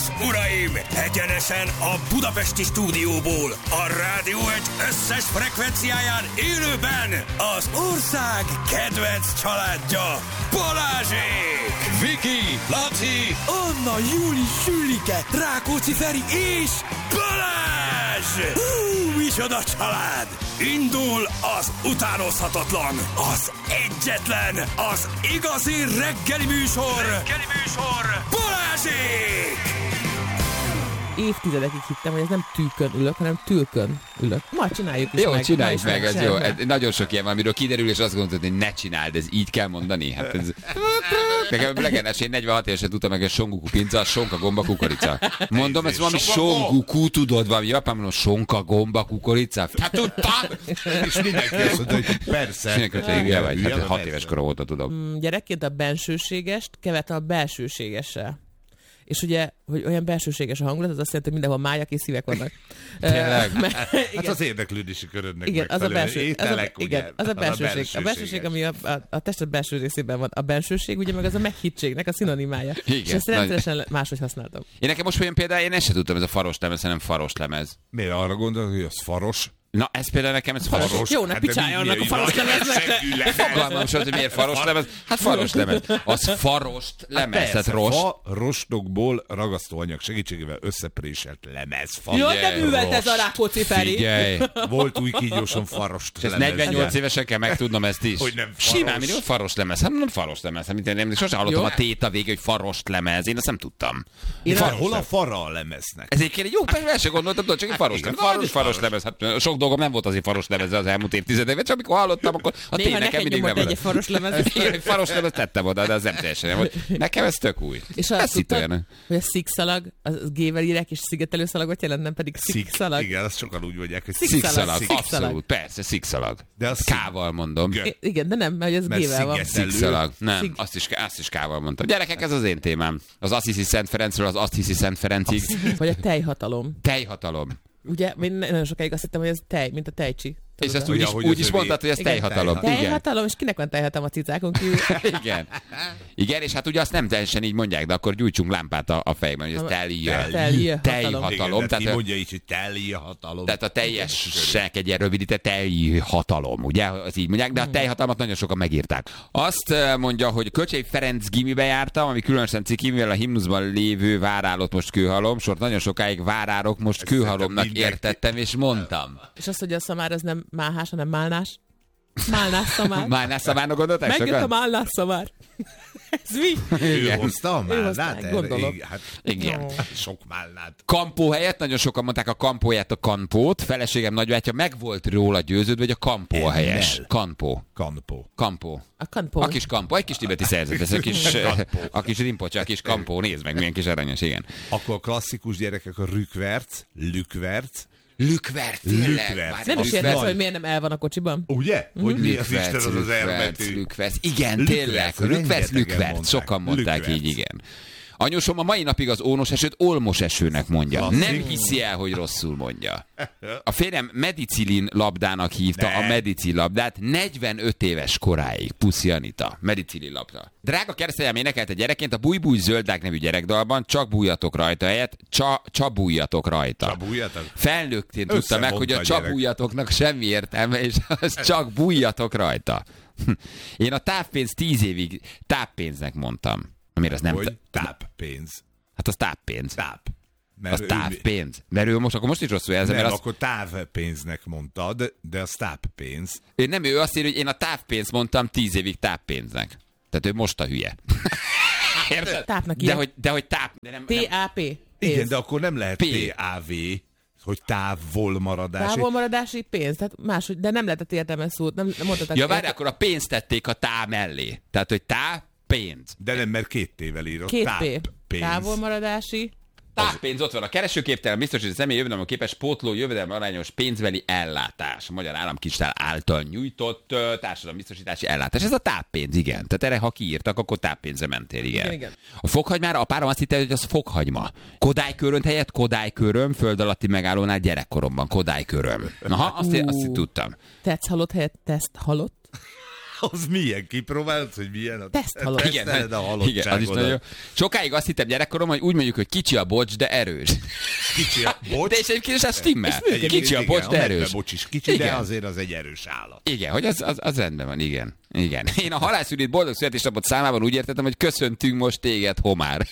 uraim! Egyenesen a budapesti stúdióból, a Rádió Egy összes frekvenciáján élőben az ország kedvenc családja, Balázsék! Viki, Laci, Anna, Júli, Sülike, Rákóczi Feri és Balázs! Micsoda család! Indul az utánozhatatlan, az egyetlen, az igazi reggeli műsor, Balázsék! Évtizedekig hittem, hogy ez nem tűkön ülök, hanem tülkön ülök. Ma csináljuk is jó, meg. Csináljuk meg, ez jó. Nagyon sok ilyen van, amiről kiderül, és azt gondolod, hogy ne csináld, ez így kell mondani. Hát ez... Nekem legendás, én 46 évesen tudtam meg, hogy songuku pinca, sonka, gomba, kukorica. Mondom, ez valami songuku, tudod, valami japán, mondom, sonka, gomba, kukorica. Hát tudtad! És mindenki azt mondta, hogy persze. Mindenki azt mondja, vagy, hát 6 éves korom óta tudom. Gyerekként a bensőségest keverte a belsőségessel. És ugye, hogy olyan belsőséges a hangulat, az azt jelenti, hogy mindenhol májak és szívek vannak. Tényleg? Hát az érdeklődési körödnek igen, az a belső, ételek, ugye? Igen, az a belsőség. A belsőség, ami a tested belső részében van. A bensőség, ugye meg az a meghitségnek a szinonimája. Igen, és ezt rendszeresen máshogy használtam. Én nekem most olyan például, én ezt sem tudtam, ez a faros lemez, hanem faros lemez. Miért arra gondolod, hogy az faros? Na, ez például nekem, ez faros. Jó, ne picsáljanak a faros lemeznek. Fogalmam sem, hogy miért faros lemez. Hát faros lemez. Az farost lemez, tehát rost. Rostokból ragasztóanyag segítségével összepréselt lemez. Jó, de művelt ez a Rákóczi Feri. Figyelj. Volt új kígyóson farost lemez. 48 évesen kell megtudnom ezt is. Hogy nem faros. Simán, mindig faros lemez. Hát nem faros lemez. Hát sosem hallottam a téta végig, hogy farost lemez. Én azt nem tudtam. Hol a fara a lemeznek? Ez egy jó, persze se gondoltam, csak egy faros lemez. Hát sok dolgom nem volt azért faros lemezzel az elmúlt évtizedekben, csak amikor hallottam, akkor a tény nekem mindig nem volt. Egy faros lemez. Egy faros lemez tettem oda, de az nem teljesen nem. Nekem ez tök új. És azt tudtad, hogy a szikszalag, az gével írják, és szigetelő szalagot jelent, nem pedig szikszalag. Igen, azt sokan úgy mondják, hogy szikszalag. Abszolút, persze, szikszalag. De az K-val mondom. Igen, de nem, mert ez gével van. Szikszalag. Nem, azt is K-val mondtam. Gyerekek, ez az én témám. Az Azt hiszi Szent Ferencről az Azt hiszi Szent Ferencig. Vagy a tejhatalom. Tejhatalom. Ugye, én nagyon sokáig azt hittem, hogy ez tej, mint a tejcsi. És ezt úgy is mondtad, hogy ez tejhatalom. Tejhatalom, és kinek van tejhatalom a cicákon kívül? Igen. Igen, és hát ugye azt nem teljesen így mondják, de akkor gyújtsunk lámpát a fejben, hogy ez tejhatalom. Tehát mondja így, hogy tejhatalom. Tehát a teljesnek egy ilyen rövidített tejhatalom, ugye? Az így mondják, de a tejhatalmat nagyon sokan megírták. Azt mondja, hogy Kölcsei Ferenc gimibe jártam, ami különösen ciki, mivel a himnuszban lévő várálott most kőhalom, sort nagyon sokáig várárok, most kőhalomnak értettem, és mondtam. És azt, hogy a szamár az nem máhás, hanem málnás. Málnás szamár. Málnás szamárnak gondolták sokan? Megjött a málnás szamár. Ez mi? Ő hozta a málnát? Gondolom. Igen. Sok málnát. Kampó helyett nagyon sokan mondták a kampó helyett a kampót. Feleségem nagybátyja meg volt róla győződve, hogy a kampó a helyes. Kampó. A kampó. A kis kampó. Egy kis tibeti szerzet. Ez a kis rimpocsa, a kis kampó. Nézd meg, milyen kis aranyos, igen. Akkor a klasszikus gyerekek a rükverc, Lükvert, tényleg. Nem is értesz, hogy miért nem el van a kocsiban? Ugye? Hogy mi az Isten az elbetű? Igen, tényleg. Lükvert. Sokan mondták így, igen. Anyósom a mai napig az ónos esőt olmos esőnek mondja. Nem hiszi el, hogy rosszul mondja. A férjem medicilin labdának hívta a medicil labdát 45 éves koráig. Puszi Anita. Medicilin labda. Drága keresztanyám énekelt a gyerekként a Bújbúj zöldák nevű gyerekdalban, csak bújjatok rajta helyett, csabújjatok rajta. Csabújjatok? Felnőttén tudta meg, hogy a csabújjatoknak semmi értelme, és az csak bújjatok rajta. Én a távpénz 10 évig táppénznek mondtam. Amire az nem... Hogy táppénz. Hát az táppénz. Mert az távpénz. Mert ő akkor most is rosszul jelzem. Nem, mert akkor távpénznek mondtad, de az táppénz. Ő azt írja, hogy én a távpénzt mondtam 10 évig táppénznek. Tehát ő most a hülye. Tápnak ilyen. De hogy táp... T-A-P. Igen, de akkor nem lehet T-A-V, hogy távolmaradási. Távolmaradási pénz, tehát máshogy, de nem lehetett értelmes szót. Nem mondhatok. Ja, várj, akkor a pénzt tették a tá mellé. Tehát, hogy pénz. De nem, mert 2 T-vel írott. 2 P. Távolmaradási. Táppénz, ott van. A keresőképtelen biztosított személy jövedelem képes pótló jövedelem arányos pénzbeli ellátás. A Magyar Államkincstár által nyújtott társadalombiztosítási ellátás. Ez a táppénz, igen. Tehát erre, ha kiírtak, akkor táppénzre mentél, igen. A fokhagymára apárom azt hitte, hogy az fokhagyma. Kodálykörönt helyett Kodályköröm, föld alatti megállónál gyerekkoromban. Kodályköröm. Aha, azt tudtam. Tetsz halott helyett teszt halott. Az milyen? Kipróbálod, hogy milyen a teszthalott. teszteled a halottságodat. Az is nagyon. Sokáig azt hittem gyerekkorom, hogy úgy mondjuk, hogy kicsi a bocs, de erős. Kicsi a bocs. De és egyébként ez stimmel. Kicsi a bocs, de erős. A bocs is kicsi, de azért az egy erős állat. Igen, hogy az rendben van, igen. Igen. Én a halászűrít boldog születésnapot számában úgy értettem, hogy köszöntünk most téged, homár.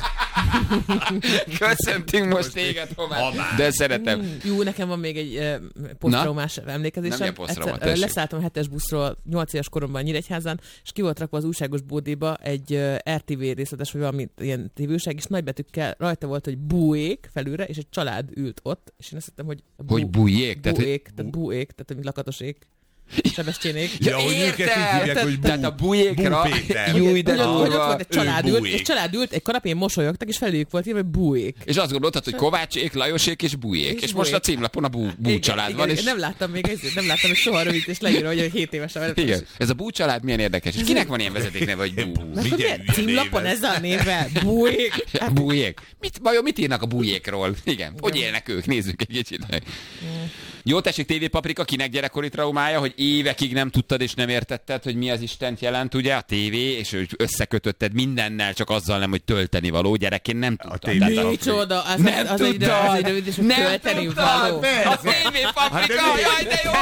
Köszöntünk most téged, homár. De szeretem. Jó, nekem van még egy posztraumás emlékezésem. Leszálltam a 7-es buszról 8 éves koromban Nyíregyházán, és ki volt rakva az újságos bódéba egy RTV részletes, vagy valami ilyen tévőság, és nagybetűkkel rajta volt, hogy búék felülre, és egy család ült ott, és én azt hittem, hogy bújék? Búék, tehát mint lakatosék. Sebestyénék. Ja, hogy őket így hívják, hogy tehát a bújékra. Hogy ott volt egy család ült, egy kanapén mosolyogtak, és felüljük volt írva, hogy bújék. És azt gondoltad, hogy Kovácsék, Lajosék és bújék. És most a címlapon a bú család van. És... Nem láttam hogy soha rövid, és leírva, hogy 7 évesen. Igen. Ez a bú család milyen érdekes. És kinek van ilyen vezetékneve, hogy bú? Címlapon ezzel a névvel? Bújék. Bújék. Mit írnak a bújékról? Igen. Hogy élnek ők? Nézzük egy kicsit. Jó, tessék, TV Paprika, kinek gyerekkori traumája, hogy évekig nem tudtad és nem értetted, hogy mi az Istent jelent, ugye, a tévé, és hogy összekötötted mindennel, csak azzal nem, hogy tölteni való. Gyerekként nem tudtad. Micsoda, az egy rövid, és tölteni való. A TV Paprika, jaj, de jó!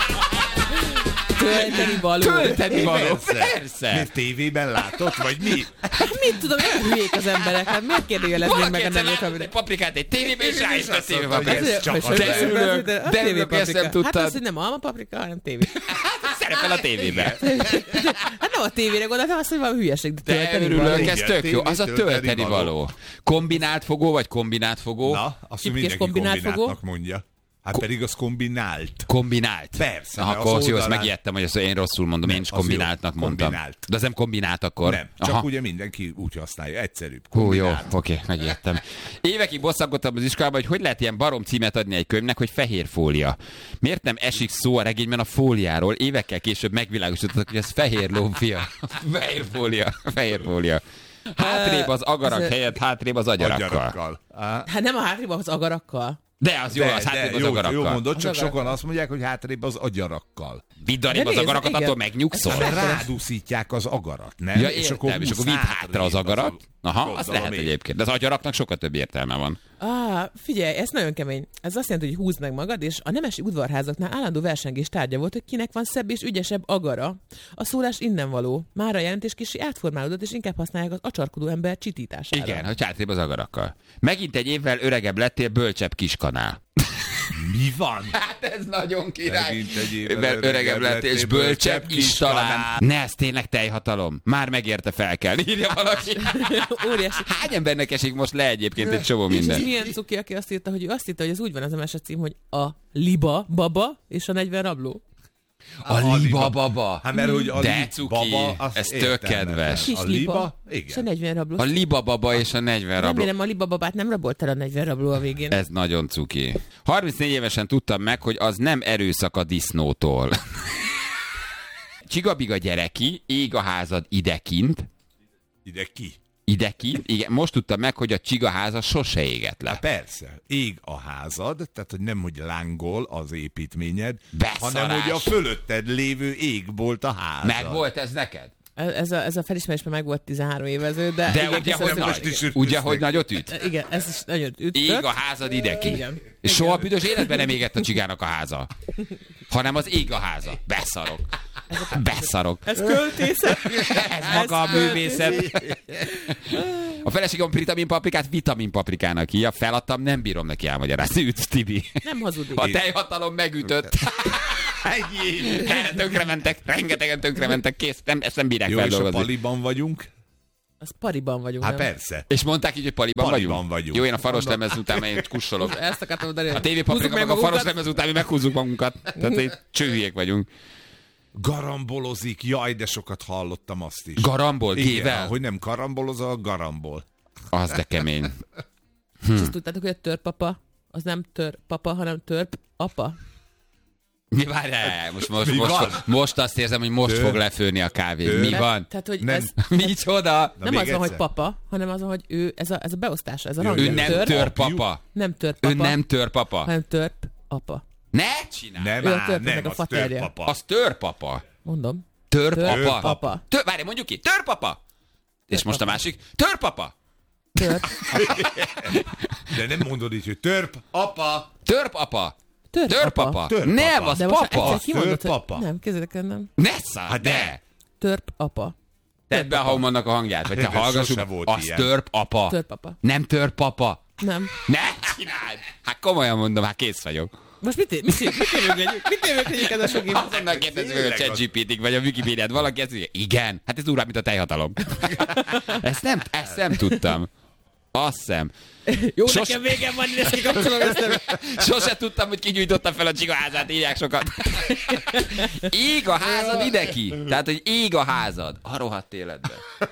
Tölteni való. Persze. Miért tévében látott, vagy mi? Hát mit tudom, nem hülyék az emberek, hát miért kérdőjelezném meg a nevét? Egy paprikát egy tévében, és rájössz a TV Paprikát. De ülök, ezt nem tudtad. Hát az, hogy nem alma paprika, hanem tévé. Szerepel a tévében. Hát nem a tévére gondoltam, azt, hogy valami hülyeség, de tölteni való. Ez tök jó. Az a tölteni való. Kombinált fogó, vagy kombinát fogó? Na, azt mindenki kombináltnak mondja. Hát pedig az kombinált. Kombinált? Persze. Akkor jó, azt megijedtem, hogy azt én rosszul mondom, én is kombináltnak mondtam. De az nem kombinált akkor? Nem, csak ugye mindenki úgy használja, egyszerűbb. Jó, oké, megijedtem. Évekig bosszankodtam az iskolában, hogy lehet ilyen barom címet adni egy könyvnek, hogy fehér fólia. Miért nem esik szó a regényben a fóliáról? Évekkel később megvilágosítottak, hogy ez fehér lófia. Fehér fólia. Hátrébb az agarak helyett, hátrébb az agyarakkal. Hát nem a hátrébb az agarakkal. De az jó, az hátrébb az agarakkal. Jó mondod, csak sokan azt mondják, hogy hátrébb az agyarakkal. Vidd arrébb az agarakat, attól megnyugszol. Rádúszítják az agarat, nem? Ja, és akkor vidd hátra az agarat. Aha, az lehet egyébként. De az agyaraknak sokkal több értelme van. Figyelj, ez nagyon kemény. Ez azt jelenti, hogy húzd meg magad, és a nemesi udvarházaknál állandó versengés tárgya volt, hogy kinek van szebb és ügyesebb agara. A szólás innen való. Már a jelentés kicsi átformálódott, és inkább használják az acsarkodó ember csitítására. Igen, hogy hátrébb az agarakkal. Megint egy évvel öregebb lettél, bölcsebb kiskanál. Mi van? Hát ez nagyon király. Öregebb lettél, és bölcsebb is talán. Ne, ez tényleg teljhatalom. Már megérte fel kell. Írja valaki. Óriási. Hány embernek esik most le egyébként egy csomó minden? És milyen cuki, aki azt írta, hogy az úgy van az MS cím, hogy a liba baba és a 40 rabló. A liba baba. Hát mert hogy a baba, ez tök kedves. Kis liba, és a 40 rabló. A liba baba és a 40 rabló. Remélem a liba babát nem rabolt el a 40 rabló a végén. Ez nagyon cuki. 34 évesen tudtam meg, hogy az nem erőszak a disznótól. Csigabiga gyereki, ég a házad idekint. Idekint? Igen, most tudtam meg, hogy a csigaháza sose égett le. Hát persze, ég a házad, tehát hogy nem, hogy lángol az építményed, hanem hogy a fölötted lévő égbolt a házad. Meg volt ez neked? Ez a felismerésben meg volt 13 évező, de ugye, hogy nagyot üt? Igen, ez is nagyon üt. Ég a házad ideki. Igen. És soha büdös életben nem égett a csigának a háza. Hanem az ég a háza. Beszarok. Ez költészet. Ez maga a művészet. A feleségem vitaminpaprikának hívja. Feladtam, nem bírom neki elmagyarázni. Üt, Tibi. Nem hazudik. A teljhatalom megütött. Tönkrementek, rengetegen tönkrementek, kész, ezt nem bírják feldolgozni. Jó, és a paliban vagyunk? Az pariban vagyunk. Hát persze. És mondták így, hogy paliban vagyunk. Jó, én a faros lemez után én kussolok. Ezt akartam mondani. A TV Paprika meg a faros lemez után mi meghúzzuk magunkat. Tehát így csőhülyék vagyunk. Garambolozik, jaj, de sokat hallottam azt is. Garambol, gével? Hogy nem karambolozol, garambol. Az de kemény. És azt tudtátok, hogy a törpapa, az nem törpapa, hanem törpapa? Mi várjál? Most azt érzem, hogy most fog lefőni a kávé. Mi van? Tehát, hogy nem. Micsoda? Nem az van, hogy papa, hanem az van, hogy ő, ez a beosztása, ez a rangja. Ő nem törpapa. Nem törpapa. Ő nem törpapa. Hanem törpapa. Ne csinálj! Nem, az törpapa. Az törpapa. Mondom. Törpapa. Várj, mondjuk ki. Törpapa. És most a másik. Törpapa. De nem mondod így, hogy törpapa. Törpapa. Nem, az papa. Törpapa. Nem, kezdek el nem. Nessa, de. Törpapa. Tedd be a Haumannak a hangját, vagy te hallgassuk. Az törpapa. Törpapa. Nem törpapa. Nem. Ne csináld. Hát komolyan mondom, hát kész vagyok. Most mit érőkedjük ez a sok info? Azonnal kérdezzük, hogy a ChatGPT-t vagy a Wikipédiát valaki ezt mondja, igen, hát ez durvább, mint a tejhatalom. Ezt nem tudtam. Azt hiszem. Jó, nekem végem van, ezt kikapcsolom ezt. Sose tudtam, hogy kigyújtotta fel a csiga házát, írják sokat. Ég a házad ide ki. Tehát, hogy ég a házad. A rohadt életben.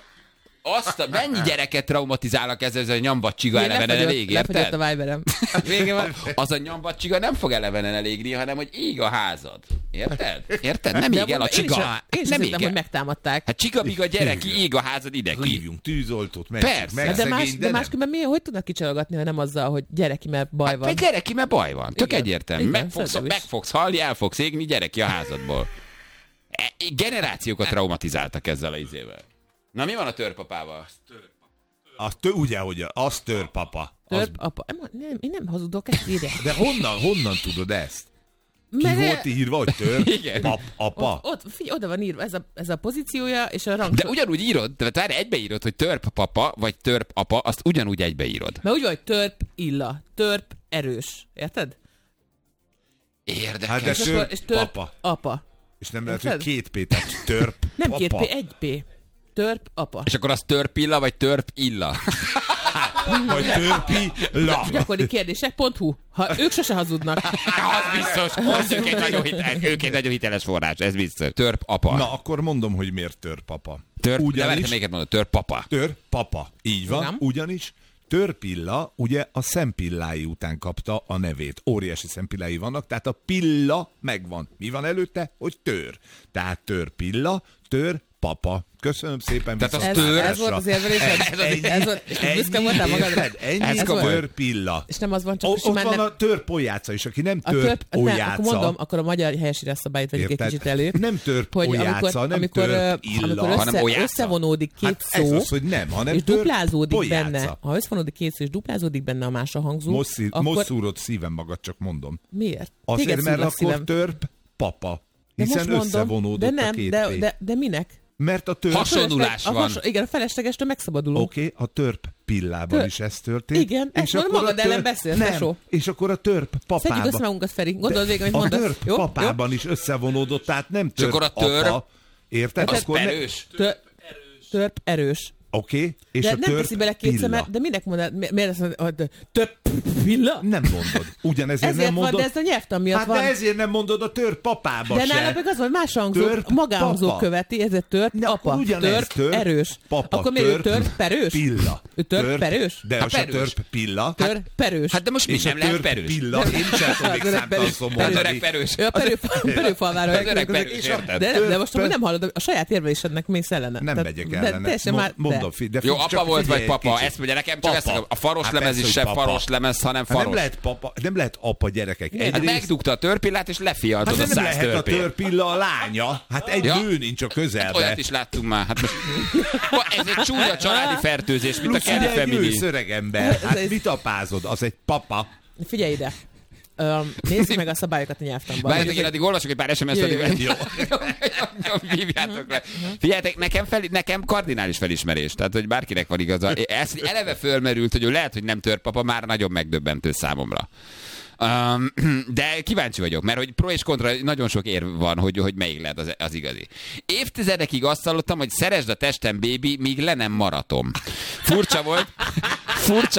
Mennyi gyereket traumatizálnak ezzel, a nyambatcsiga elevenen elég, érted? Lefagyott a Viberem. Vége van. Az a nyambatcsiga nem fog elevenen elégni, hanem hogy ég a házad. Érted? Nem ég el a csiga. Én sem hittem, hogy megtámadták. Hát csiga-biga gyerek, ég a házad ide ki. Hívjunk tűzoltót, meg de máskülönben hogy tudnak kicsalogatni, ha nem azzal, hogy gyereki, mert baj van. Hát gyereki, mert baj van. Tök egyértelmű. Meg fogsz halni, el fogsz égni, gyereki a házadból. Generációkat traumatizáltak ezzel az izével. Na, mi van a törpapával? Ugye, hogy az törpapa. Törpapa. Én nem hazudok, ezt írják. De honnan tudod ezt? Ki volt írva, hogy törpapa? Figyelj, oda van írva ez a pozíciója, és a rang. De ugyanúgy írod, tehát egybeírod, hogy törpapa, vagy törpapa, azt ugyanúgy egybeírod. Mert úgy van, hogy törp illa, törp erős. Érted? Érdekes. Hát de és törp apa. És nem lehet, hogy 2 P, tehát törp nem apa. 2 P, 1 P. Törp apa. És akkor az törpilla, vagy törp illa? Vagy törpilla. Gyakori kérdések.hu. Ha ők sose hazudnak. Az biztos. Ők egy nagyon hiteles forrás, ez biztos. Törp apa. Na, akkor mondom, hogy miért törpapa. Ugyanis... Még mondod, törpapa. Törpapa. Így van, nem? Ugyanis törpilla, ugye a szempillái után kapta a nevét. Óriási szempillái vannak, tehát a pilla megvan. Mi van előtte? Hogy tör. Tehát törpilla, törpapa. Köszönöm szépen. Tehát az tör. Ez volt az érvelésed? Ez volt, és büszke voltál magadra? Ennyi törpilla. És nem az van, csak ott van a törpolyáca is, aki nem törpolyáca. Akkor mondom, akkor a magyar helyesírás szabályt vegyük egy kicsit elő. Nem törpolyáca, nem törpilla. Amikor összevonódik két szó, az, hogy nem, hanem és duplázódik benne, ha összevonódik két szó, és duplázódik benne a másra hangzó, most szúrod szívem magad, csak mondom. Miért? Azért, mert akkor törp papa. Hiszen összevonódott a két P. De minek? Mert a törp... Hasonlulás van. Igen, a feleslegestől megszabadulunk. Oké, a törp pillában is ez történt. Igen, és akkor magad ellen beszélsz, tesó. És akkor a törp papában... Szedjük össze magunkat, Feri. Gondolod végig, amit mondasz. A törp papában is összevonódott, tehát nem törp apa. Érted? Az erős. Törp erős. Oké, és de a nem törp teszi bele kétszer, pilla. de minek mondod? Miért azt mondod, hogy törp pilla? Nem mondod. Ugyanezért ezért nem mondod. Van, de ez a nyelvtan miatt hát van. De ezért nem mondod a törp papába de se. De nála meg az van, más hangzó, magánhangzó követi, ezért törp apa. Törp erős. Papa, akkor miért törp perős? Pilla. Ő törp perős? De az a törp pilla. Törp perős. Hát de most mi sem lehet perős. Pilla, én sem tudnék számtalanszor mondani. Az öreg perős. Ő a perőfalvára. Az öreg perős, érted? De most nem hallod, a saját érvelésednek mész ellene. Nem megyek ellene. Mondom, jó, apa volt vagy papa, ezt mondja nekem, csak ezt a faros lemez is sem faros lemez, hanem faros. Nem lehet papa, nem lehet apa, gyerekek. Hát megdugta a törpillát, és lefialtod a 100 törpét. Nem lehet a törpilla a lánya. Hát egy nő nincs a közelben. Hát olyat is láttunk már. Hát most... Ez egy csúnya családi fertőzés, mint a Kelly Family. Plusz öreg ember. Hát mit apázod? Az egy papa. Figyelj ide. Nézzük meg a szabályokat a nyelvtanban. Várjátok, én addig olvasok egy pár SMS-t, addig hívjátok le. Figyeljetek, nekem kardinális felismerés, tehát hogy bárkinek van igaza. Ez eleve fölmerült, hogy lehet, hogy nem törpapa, már nagyon megdöbbentő számomra. De kíváncsi vagyok, mert hogy pro és kontra nagyon sok érv van, hogy melyik lehet az igazi. Évtizedekig azt hallottam, hogy szeresd a testem, baby, míg le nem maratom. Furcsa volt,